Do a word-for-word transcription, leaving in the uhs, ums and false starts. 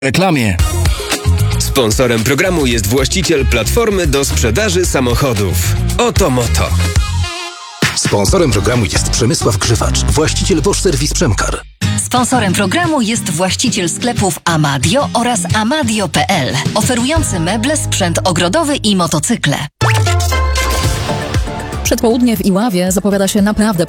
reklamie. Sponsorem programu jest właściciel platformy do sprzedaży samochodów Oto Moto. Sponsorem programu jest Przemysław Grzywacz, właściciel Bosch Serwis Przemkar. Sponsorem programu jest właściciel sklepów Amadio oraz amadio kropka p l, oferujący meble, sprzęt ogrodowy i motocykle. Przedpołudnie w Iławie zapowiada się naprawdę